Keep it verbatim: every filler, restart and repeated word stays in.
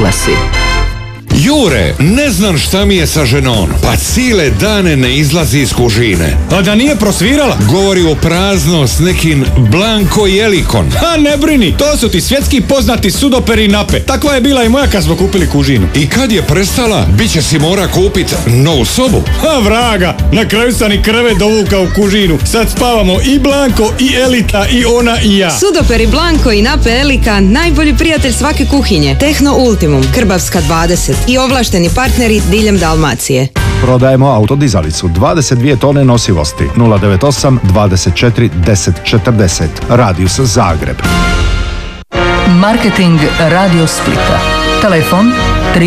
oglasi. Jure, ne znam šta mi je sa ženom, pa cijele dane ne izlazi iz kužine. A da nije prosvirala? Govori o prazno s nekim Blanko Jelikon. Ha, ne brini, to su ti svjetski poznati sudoperi nape. Takva je bila i moja kad smo kupili kužinu. I kad je prestala, bit će si mora kupit novu sobu. Ha, vraga, na kraju sam i krevet dovukao u kužinu. Sad spavamo i Blanko, i Elita, i ona, i ja. Sudoperi Blanko i nape Elika, najbolji prijatelj svake kuhinje. Tehno Ultimum, Krbavska dvadeset i ovlašteni partneri diljem Dalmacije. Prodajemo autodizalicu dvadeset dvije tone nosivosti nula devet osam dvadeset četiri deset četrdeset. Radijus Zagreb. Marketing Radio Splita. Telefon